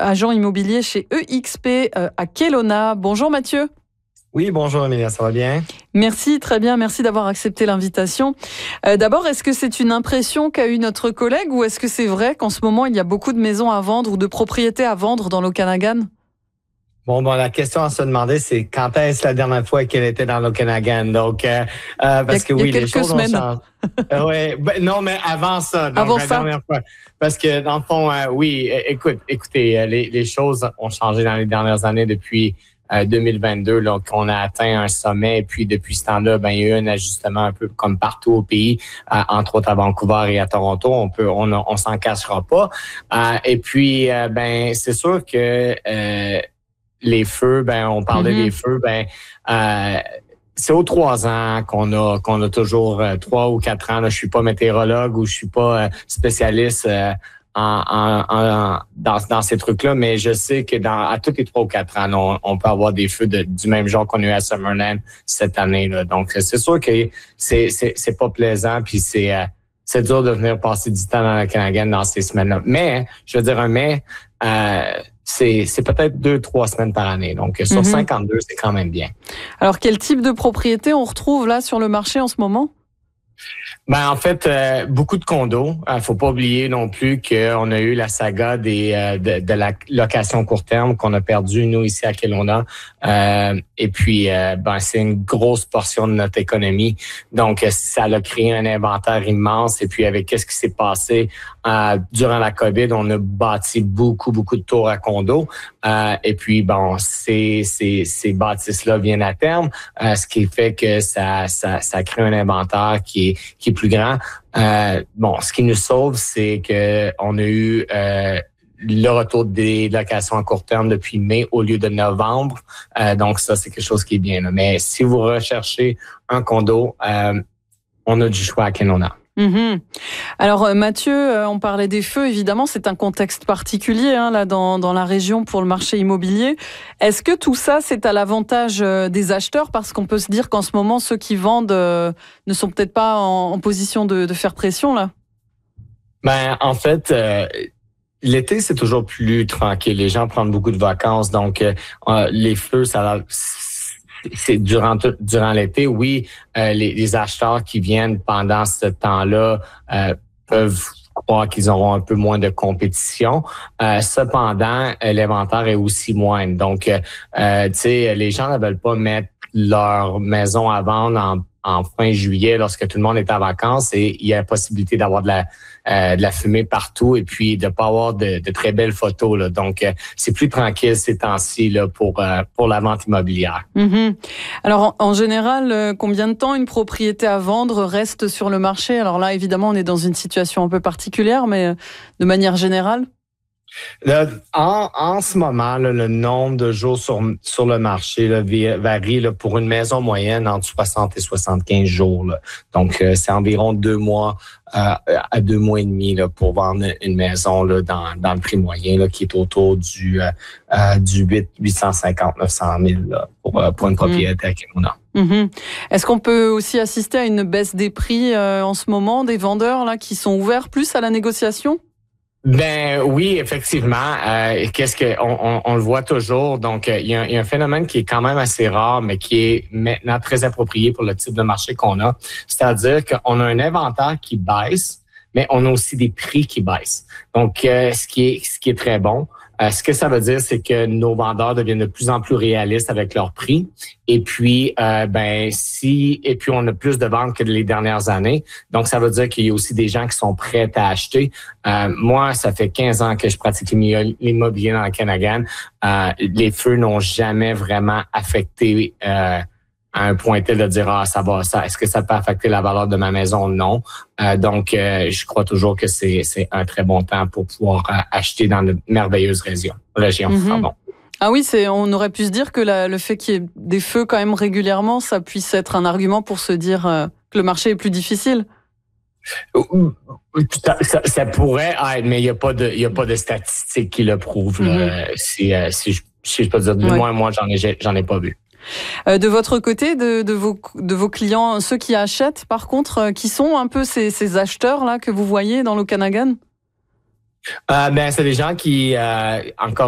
agent immobilier chez EXP à Kelowna. Bonjour Mathieu. Oui, bonjour Amélia, ça va bien? Merci, très bien, merci d'avoir accepté l'invitation. D'abord, est-ce que c'est une impression qu'a eue notre collègue ou est-ce que c'est vrai qu'en ce moment, il y a beaucoup de maisons à vendre ou de propriétés à vendre dans l'Okanagan? Bon, la question à se demander, c'est quand est-ce la dernière fois qu'elle était dans l'Okanagan? Donc, parce que oui, les choses ont changé. Non, mais avant ça. Donc, avant la dernière fois. Parce que dans le fond, oui, écoutez, les choses ont changé dans les dernières années depuis 2022, là, qu'on a atteint un sommet. Et puis, depuis ce temps-là, il y a eu un ajustement un peu comme partout au pays, entre autres à Vancouver et à Toronto. On s'en cachera pas. Et puis, c'est sûr que les feux, on parlait des feux, c'est aux 3 ans qu'on a toujours 3 ou 4 ans. Là, je suis pas météorologue ou je suis pas spécialiste dans ces trucs-là, mais je sais que à tous les 3 ou 4 ans, on peut avoir des feux du même genre qu'on a eu à Summerland cette année, là. Donc, c'est sûr que c'est pas plaisant, puis c'est dur de venir passer du temps dans la Okanagan dans ces semaines-là. Mais, je veux dire, c'est peut-être 2-3 semaines par année. Donc, sur 52, c'est quand même bien. Alors, quel type de propriété on retrouve là sur le marché en ce moment? En fait, beaucoup de condos. Faut pas oublier non plus qu'on a eu la saga de la location court terme qu'on a perdu nous ici à Kelowna. Et puis, c'est une grosse portion de notre économie. Donc, ça a créé un inventaire immense. Et puis, avec qu'est-ce qui s'est passé durant la COVID, on a bâti beaucoup de tours à condos. Et puis, ces bâtisses-là viennent à terme, ce qui fait que ça crée un inventaire qui est plus grand. Ce qui nous sauve, c'est que on a eu le retour des locations à court terme depuis mai au lieu de novembre. Donc ça, c'est quelque chose qui est bien, là. Mais si vous recherchez un condo, on a du choix à Kelowna. Alors Mathieu, on parlait des feux, évidemment, c'est un contexte particulier là dans la région pour le marché immobilier. Est-ce que tout ça, c'est à l'avantage des acheteurs? Parce qu'on peut se dire qu'en ce moment, ceux qui vendent ne sont peut-être pas en position de faire pression, là. En fait, l'été, c'est toujours plus tranquille. Les gens prennent beaucoup de vacances, donc les feux, c'est durant l'été, oui, les acheteurs qui viennent pendant ce temps-là peuvent croire qu'ils auront un peu moins de compétition. Cependant, l'inventaire est aussi moindre. Donc, les gens ne veulent pas mettre leur maison à vendre en fin juillet lorsque tout le monde est en vacances et il y a la possibilité d'avoir de la fumée partout et puis de pas avoir de très belles photos, là. Donc, c'est plus tranquille ces temps-ci là, pour la vente immobilière. Alors, en général, combien de temps une propriété à vendre reste sur le marché? Alors là, évidemment, on est dans une situation un peu particulière, mais de manière générale? Là, en ce moment, là, le nombre de jours sur le marché là, varie là, pour une maison moyenne entre 60 et 75 jours. Là. Donc, c'est environ 2 mois à 2 mois et demi là, pour vendre une maison là, dans le prix moyen là, qui est autour du 850-900 000 là, pour une propriété à Kelowna. Est-ce qu'on peut aussi assister à une baisse des prix en ce moment des vendeurs là qui sont ouverts plus à la négociation? Oui, effectivement. On le voit toujours. Donc, il y a un phénomène qui est quand même assez rare, mais qui est maintenant très approprié pour le type de marché qu'on a. C'est-à-dire qu'on a un inventaire qui baisse, mais on a aussi des prix qui baissent. Donc, ce qui est très bon. Ce que ça veut dire, c'est que nos vendeurs deviennent de plus en plus réalistes avec leurs prix. Et puis, et puis on a plus de ventes que les dernières années. Donc, ça veut dire qu'il y a aussi des gens qui sont prêts à acheter. Moi, ça fait 15 ans que je pratique l'immobilier dans le Okanagan. Les feux n'ont jamais vraiment affecté à un point tel de dire est-ce que ça peut affecter la valeur de ma maison? Non. Donc, je crois toujours que c'est un très bon temps pour pouvoir acheter dans de merveilleuses régions. Ah oui, on aurait pu se dire que le fait qu'il y ait des feux quand même régulièrement, ça puisse être un argument pour se dire que le marché est plus difficile. Ça pourrait être, mais il y a pas de statistiques qui le prouvent. Si je peux dire, moi j'en ai pas vu. De votre côté, de vos clients, ceux qui achètent, par contre, qui sont un peu ces acheteurs là que vous voyez dans l'Okanagan? C'est des gens qui, encore